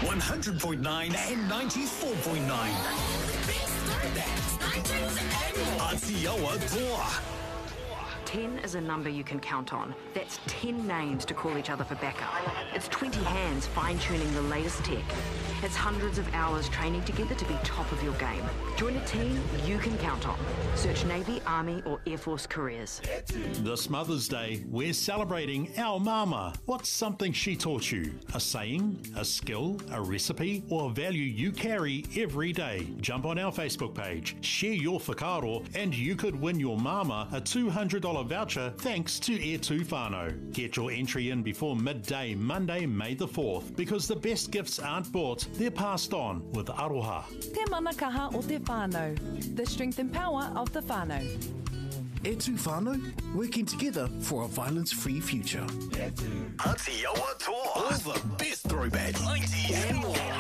100.9 and 94.9. Atiawa Toa. 10 is a number you can count on. That's 10 names to call each other for backup. It's 20 hands fine-tuning the latest tech. It's hundreds of hours training together to be top of your game. Join a team you can count on. Search Navy, Army or Air Force careers. This Mother's Day, we're celebrating our mama. What's something she taught you? A saying, a skill, a recipe, or a value you carry every day? Jump on our Facebook page, share your whakaaro, and you could win your mama a $200 voucher thanks to Air Tūwhānau. Get your entry in before midday Monday, May the 4th, because the best gifts aren't bought, they're passed on with Aroha. Te manakaha o te whānau. The strength and power of the whānau. Air Tūwhānau, working together for a violence-free future. Atiawa Toa. All the best throwback 90s and more.